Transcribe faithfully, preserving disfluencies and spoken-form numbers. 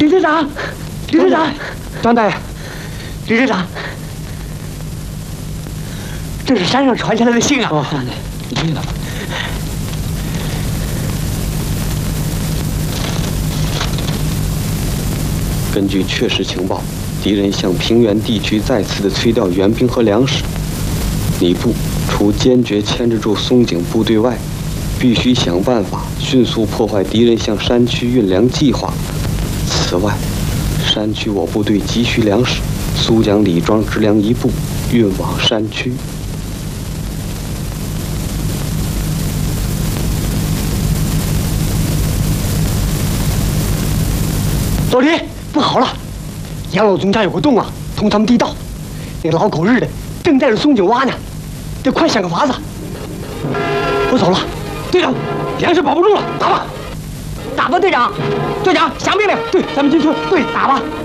李队长，李队长， 张大爷， 李队长，这是山上传下来的信啊！ 哦，你听见了吗？根据确实情报，敌人向平原地区再次的催调援兵和粮食。你部除坚决牵制住松井部队外，必须想办法迅速破坏敌人向山区运粮计划。此外，山区我部队急需粮食，苏将李庄支粮一部运往山区。 老李，不好了！杨老总家有个洞啊，通他们地道。那个老狗日的正带着松井挖呢，得快想个法子。我走了，队长，粮食保不住了，打吧！ 打吧，队长！队长，下命令！ 对，咱们进村，对，打吧！